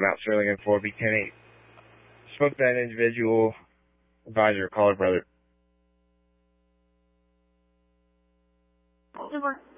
Mount Sterling and 4B108. Spoke to that individual. Advisor, caller, brother. Super.